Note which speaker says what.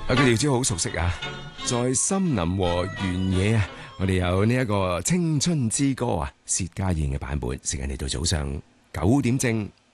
Speaker 1: 佢條招好熟悉啊！在森林和原野啊，我哋有呢一個青春之歌啊，薛家燕嘅版本。時間嚟到早上9點正。